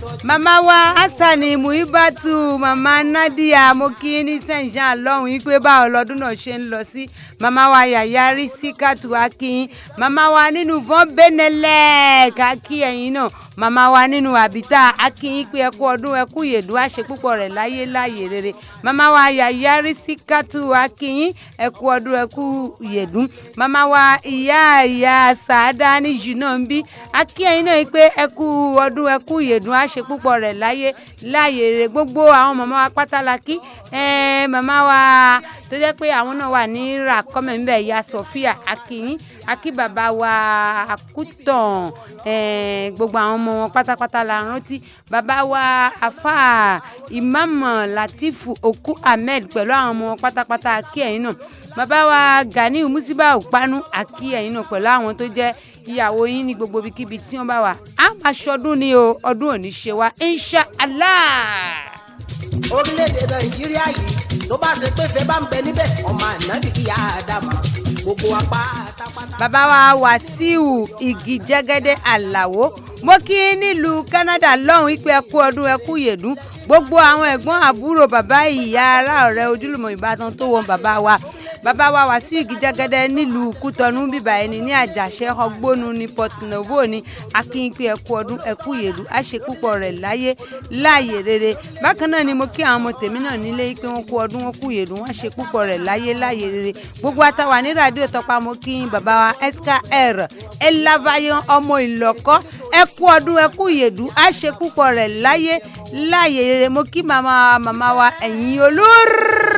mama wa Asani Muibatu mama Nadia mo kí ní Saint Jean lọ́hùn yìí pé báwo lọ́dún náà ṣe ń lọ sí mama wa Yaya Risikatu akin mama wa nínú Von Benelek akí ẹ̀yin náà mama wa nínú Abita akin pé ẹ kú ọdún ẹ kú yèdú àṣẹ púpọ̀ rẹ̀ láyé láyé rere mama wa Yaya Risikatu akin ẹ kú ọdún ẹ kú yèdú mama wa ìyá Saada ní jùnà ń bí akí ẹ̀yin náà pé ẹ kú ọdún ẹ kú yèdú àṣẹ púpọ̀ rẹ̀ láyé láyé rere gbogbo àwọn mama wa pátálákì mama wa tó jẹ́ pé àwọn náà wà ní Rakọ́mẹ̀ ńbẹ̀ ìyá Sofia akíyín akí bàbá wa Àkútàn gbogbo àwọn ọmọ wọn pátápátá la rántí bàbá wa Afa Imam Latifu Oku Ahmed pẹ̀lú àwọn ọmọ wọn pátápátá akí ẹ̀yin náà bàbá wa Gani Musiba Òpánú akí ẹ̀yin náà pẹ̀lú àwọn tó jẹ́ ìyàwó yín ní gbogbo ibikíbi tí wọ́n bá wà á máa ṣọdún ní o ọdún òní ṣe wá insha Allah. Orílẹ̀-èdè Nàìjíríà yìí tó bá ṣe pé fẹ́ bá ń bẹ níbẹ̀ ọmọ ànábì ìyá Ádámà gbogbo apá tápátá. bàbá wa Wàsíù Igi Jẹ́gẹ́dẹ́ Àlàó mo kí nílùú Canada lọ́hùn ìpè ẹ kú ọdún ẹ kú yèdún gbogbo àwọn ẹ̀gbọ́n àbúrò bàbá ìyá ará ọ̀rẹ́ ojúlùmọ̀ ìbátan tó wọn bàbá wa Wàsíù Igi Jẹ́gẹ́dẹ́ nílùú Kútọ̀nù bíbá ẹni ní Àjàṣẹ́ ọgbónú ní Port Novo ní akínpé ẹ kú ọdún ẹ kú yèdú àṣẹ púpọ̀ rẹ̀ láyé láyé rere bákan náà ni mo kí àwọn ọmọ tèmi náà nílé pé wọ́n kú ọdún wọ́n kú yèdú wọ́n ṣe púpọ̀ rẹ̀ láyé láyé rere gbogbo àtàwà ní rádíò Tọ́pá mo kí bàbá wa SKR Elavayan ọmọ Ìlọ́kọ́ ẹ kú ọdún ẹ kú yèdú àṣẹ púpọ̀ rẹ̀ láyé láyé rere mo kí màmá wa ẹ̀yin olórí